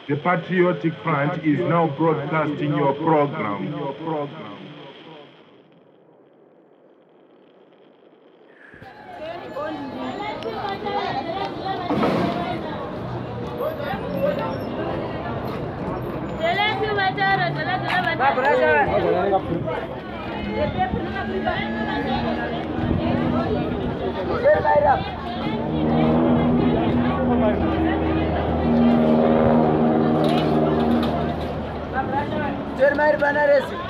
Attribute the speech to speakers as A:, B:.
A: The Patriotic Front is now broadcasting your program.
B: Termair Banaresi.